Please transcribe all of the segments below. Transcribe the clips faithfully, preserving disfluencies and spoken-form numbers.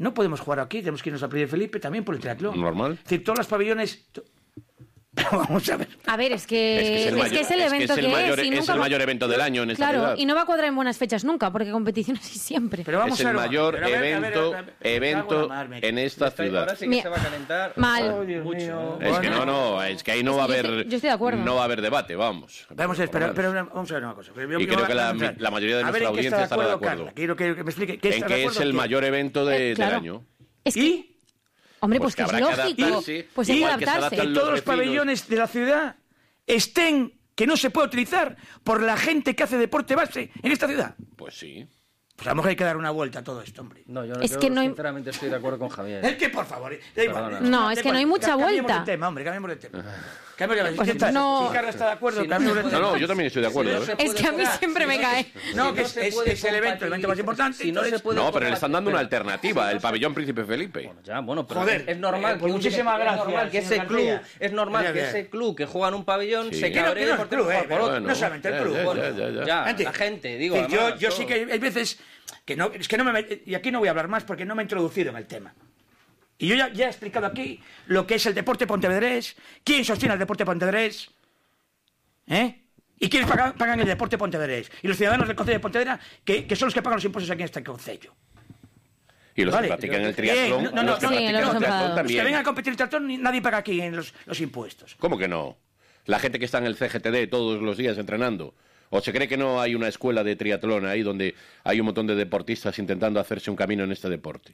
no podemos jugar aquí, tenemos que irnos a Príncipe Felipe también por el triatlón. Normal. Es decir, todos los pabellones... Pero vamos a ver. A ver, es que es, que es, el, es, mayor, que es el evento es que es el que mayor, es. Y es nunca el va... mayor evento del año en esta Claro, ciudad. y no va a cuadrar en buenas fechas nunca, porque competiciones sí siempre. Pero vamos es el a ver, mayor pero a ver, evento, a ver, a ver, evento mar, me... en esta Estoy, ciudad. Ahora sí que se va a calentar. Mal. Oh, Dios mucho. mío. Es que Bueno. no, no, es que ahí no va a Yo haber... estoy- yo estoy de acuerdo. No va a haber debate, vamos. Vamos a ver, pero, pero vamos a ver una cosa. Yo, Y yo, creo que la, vamos a ver. la mayoría de A ver, nuestra ¿en qué audiencia está estará de Carla? acuerdo. Quiero que, que me explique. ¿qué En está de que es acuerdo el quién? mayor evento de, Eh, claro. del año. Es que, ¿Y? hombre, Pues pues, que que es habrá que lógico. adaptarse, Pues hay que igual que se adaptarse. adaptan Y todos los vecinos. pabellones de la ciudad estén que no se puede utilizar por la gente que hace deporte base en esta ciudad. Pues sí. Pues a lo mejor hay que dar una vuelta a todo esto, hombre. No, yo, Es yo que no hay- sinceramente estoy de acuerdo con Javier. Es que, por favor, da igual. Perdona. No, Da es que igual. no hay mucha Cambiemos vuelta. de tema, hombre, cambiemos de tema. Cambiemos de Pues tema. Si, no. si Carla está de acuerdo, Si no cambiemos se de No, tema. no, yo también estoy de acuerdo. Si no ¿eh? se Es que a mí puede siempre me comparar- cae. No, si que es- se es- puede es el evento, el evento más importante, Si no se entonces- puede No, pero le están dando una comparar- alternativa, el pabellón Príncipe Felipe. Bueno, ya, bueno, pero Joder, es normal eh, que pues un- muchísimas es gracias, normal que ese señor club, García. es normal Mira, que mira. ese club que juega en un pabellón Sí. se Que no, cabree que no, porque el club, juega eh, por otro. bueno, no solamente el club, ya, bueno, ya, ya, ya. Ya, Gente, la gente, digo. sí, yo, además, yo todo. sí que hay veces que no, es que no me met- y aquí no voy a hablar más porque no me he introducido en el tema. Y yo ya, ya he explicado aquí lo que es el deporte pontevedrés, quién sostiene el deporte pontevedrés, ¿eh? Y quiénes pagan, pagan el deporte pontevedrés. Y los ciudadanos del concello de Pontevedra, que, que son los que pagan los impuestos aquí en este concello. Y los Vale. que practican el Bien, triatlón, no, no, los que no, sí, practican los el triatlón enfadados. Los que también. vengan a competir en triatlón, ni- nadie paga aquí en los, los impuestos. ¿Cómo que no? La gente que está en el C G T D todos los días entrenando. ¿O se cree que no hay una escuela de triatlón ahí donde hay un montón de deportistas intentando hacerse un camino en este deporte?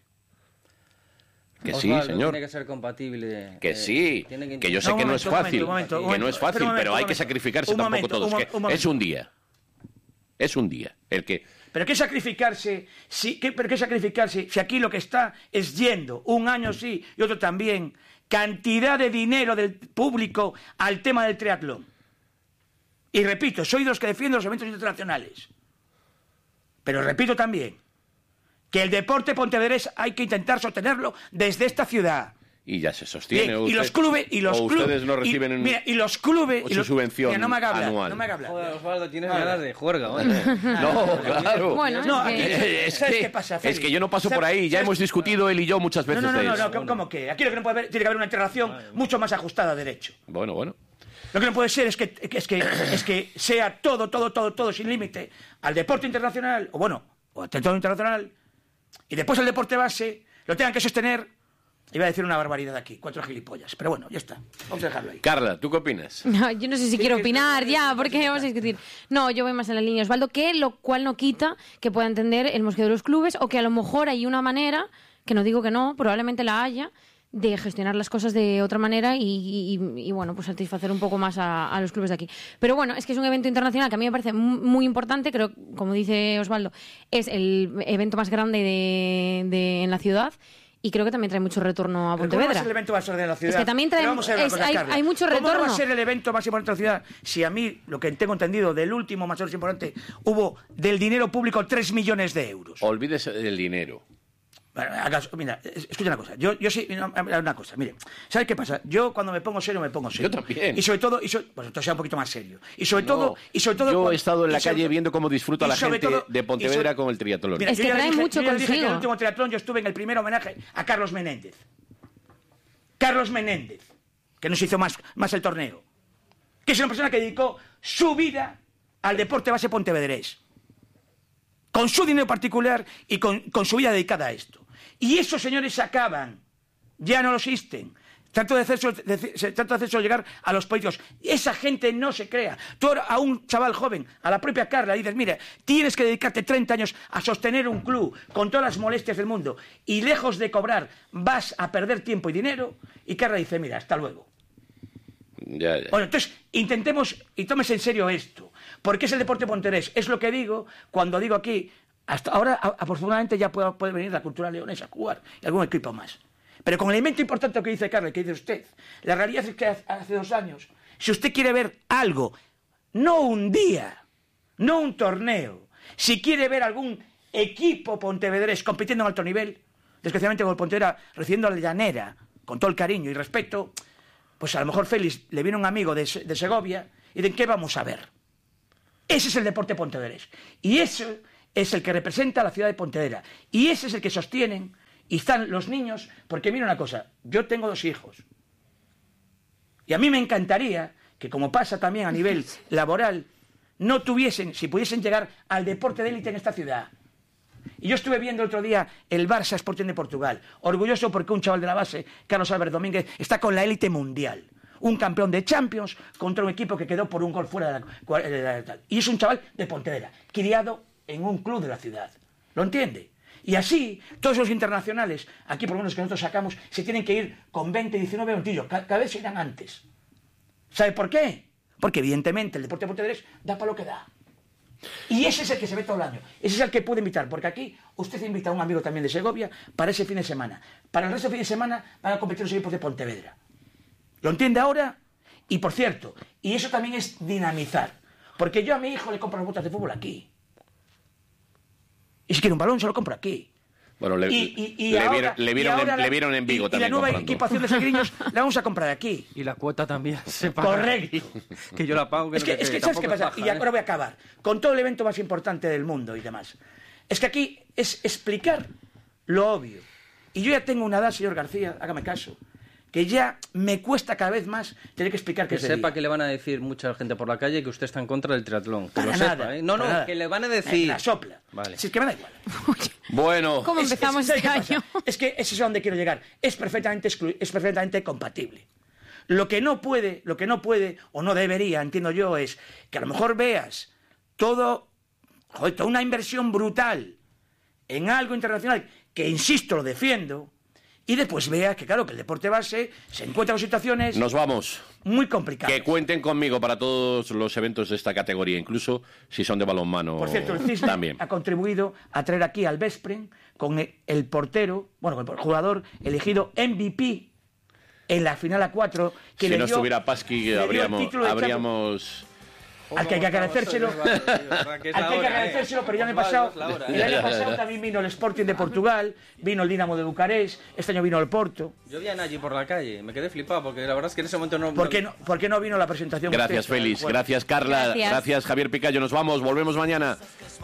Que sí, Osvaldo, señor. Tiene que ser compatible. Que eh, sí, tiene que yo sé No, un que no momento, es un momento, fácil, un momento, un que no momento. es fácil, Espera un momento, pero un hay que momento. sacrificarse Un tampoco momento, todos. un que mo- un momento. es un día. Es un día. El que Pero qué sacrificarse, si, qué, pero qué sacrificarse si aquí lo que está es yendo, un año sí y otro también, cantidad de dinero del público al tema del triatlón. Y repito, soy de los que defienden los eventos internacionales. Pero repito también que el deporte pontevedrés hay que intentar sostenerlo desde esta ciudad. y ya se sostiene. Bien, o y los usted- clubes y los o clubes ustedes no y- reciben un- mira, y los clubes o y su los, subvención mira, no me haga hablar, anual. no me haga hablar. Joder, Osvaldo, tienes Vale. ganas de juerga, oye. No, claro. Bueno, No, es que- aquí- Es ¿sabes que, qué pasa, es Félix? que yo no paso por ahí, ya ¿Sabes- hemos discutido él y yo muchas No, veces no, no, de no, eso. no, ¿cómo que? Aquí lo que no puede haber, tiene que haber una interrelación mucho más ajustada a derecho. Bueno, bueno. Lo que no puede ser es que, es que, es que sea todo, todo, todo, todo sin límite al deporte internacional, o bueno, o al triatlón internacional, y después el deporte base lo tengan que sostener. Iba a decir una barbaridad aquí, cuatro gilipollas, pero bueno, ya está, vamos a dejarlo ahí. Carla, ¿tú qué opinas? No, yo no sé si quiero opinar ya, porque vamos a discutir. No, yo voy más en la línea Osvaldo, que lo cual no quita que pueda entender el mosqueo de los clubes, o que a lo mejor hay una manera, que no digo que no, probablemente la haya, de gestionar las cosas de otra manera y, y- y, bueno, pues satisfacer un poco más a, a los clubes de aquí. Pero bueno, es que es un evento internacional que a mí me parece mu- muy importante, creo, como dice Osvaldo, es el evento más grande de, de- en la ciudad. Y creo que también trae mucho retorno a Pero ¿cómo va a Pontevedra. ser el evento más grande de la ciudad? Es que también trae- Pero vamos a ver una es- cosa, hay- Carla. hay mucho ¿Cómo no va retorno? a ser el evento más importante de la ciudad si a mí, lo que tengo entendido, del último más importante, hubo del dinero público tres millones de euros? Olvídese del dinero. Bueno, hagas- mira, es- escucha una cosa. Yo, yo sí, no, una cosa, mire. ¿Sabes qué pasa? Yo cuando me pongo serio, me pongo serio. Yo también. Y sobre todo, y so- pues entonces sea un poquito más serio. Y sobre No, todo, y sobre todo. yo cuando- he estado en la y sobre calle to- viendo cómo disfruta y la sobre gente todo- de y Pontevedra sobre- con el triatlón. Mira, Es yo que ya le trae dije- mucho yo ya le dije que en consigo. el último triatlón yo estuve en el primer homenaje a Carlos Menéndez. Carlos Menéndez, que nos hizo más, más el torneo. Que es una persona que dedicó su vida al deporte base pontevedrés. Con su dinero particular y con, con su vida dedicada a esto. Y esos señores se acaban, ya no lo existen. Trato de hacer, de, se trata de hacer eso llegar a los políticos. Esa gente no se crea. Tú ahora a un chaval joven, a la propia Carla, dices, mira, tienes que dedicarte treinta años a sostener un club con todas las molestias del mundo y lejos de cobrar vas a perder tiempo y dinero. Y Carla dice, mira, hasta luego. Ya, ya. Bueno, entonces intentemos y tomes en serio esto, porque es el deporte pontevedrés. Es lo que digo cuando digo aquí, hasta ahora a- afortunadamente ya puede, puede venir la cultura leonesa a jugar y algún equipo más. Pero con el elemento importante que dice Carlos, que dice usted, la realidad es que hace, hace dos años, si usted quiere ver algo, no un día, no un torneo, si quiere ver algún equipo pontevedrés compitiendo en alto nivel, desgraciadamente con el Pontevedra recibiendo a la llanera, con todo el cariño y respeto, pues a lo mejor Félix le viene un amigo de, Se- de Segovia y de ¿qué vamos a ver? Ese es el deporte pontevedrés. Y ese es el que representa a la ciudad de Pontevedra. Y ese es el que sostienen Y están los niños, porque mira una cosa, yo tengo dos hijos. Y a mí me encantaría que, como pasa también a nivel laboral, no tuviesen, si pudiesen llegar al deporte de élite en esta ciudad. Y yo estuve viendo el otro día el Barça Sporting de Portugal, orgulloso porque un chaval de la base, Carlos Álvarez Domínguez, está con la élite mundial. Un campeón de Champions contra un equipo que quedó por un gol fuera de la... De la y es un chaval de Pontevedra, criado en un club de la ciudad. ¿Lo entiende? Y así, todos los internacionales, aquí por lo menos que nosotros sacamos, se tienen que ir con veinte, diecinueve montillos. Cada vez se irán antes. ¿Sabe por qué? Porque evidentemente el deporte de Pontevedra da para lo que da. Y ese es el que se ve todo el año. Ese es el que puede invitar. Porque aquí usted invita a un amigo también de Segovia para ese fin de semana. Para el resto del fin de semana van a competir los equipos de Pontevedra. ¿Lo entiende ahora? Y por cierto, y eso también es dinamizar. Porque yo a mi hijo le compro las botas de fútbol aquí. Y si quiere un balón, se lo compro aquí. Bueno, le, y, y, y le, ahora, vieron, le, vieron, y ahora en, la, le vieron en Vigo y, también. Y la nueva comprando. equipación de Sagriños la vamos a comprar aquí. Y la cuota también se paga. Correcto. Aquí, que yo la pago. Que es que, no, es que ¿sabes qué pasa? Baja, y ahora voy a acabar. Con todo el evento más importante del mundo y demás. Es que aquí es explicar lo obvio. Y yo ya tengo una edad, señor García, hágame caso, que ya me cuesta cada vez más tener que explicar que qué sepa día. que le van a decir mucha gente por la calle que usted está en contra del triatlón. Que Para lo nada, sepa, ¿eh? No, no, nada. que le van a decir. La sopla. Vale. Si es que me da igual. Bueno, ¿Cómo Es- empezamos es, ¿sabe este qué pasa? año? Es que ese es a donde quiero llegar. Es perfectamente, exclu- es perfectamente compatible. Lo que no puede, lo que no puede, o no debería, entiendo yo, es que a lo mejor veas todo, joder, toda una inversión brutal en algo internacional, que insisto, lo defiendo, y después veas que, claro, que el deporte base se encuentra en situaciones nos vamos. muy complicadas. Que cuenten conmigo para todos los eventos de esta categoría, incluso si son de balonmano. Por cierto, el Cisne también. ha contribuido a traer aquí al Veszprém con el, el portero, bueno, con el jugador elegido M V P en la final a cuatro. Que Si le no dio- estuviera Pasqui, le dio el habríamos, título de habríamos Al que hay que agradecérselo, al que hay que agradecérselo, pero ya me he pasado. El año pasado también vino el Sporting de Portugal, vino el Dinamo de Bucarest, este año vino el Porto. Yo vi a Nagy por la calle, me quedé flipado porque la verdad es que en ese momento no. ¿Por qué no, por qué no vino la presentación? Gracias, usted? Félix. Bueno. Gracias, Carla. Gracias. Gracias, Javier Picayo. Nos vamos. Volvemos mañana.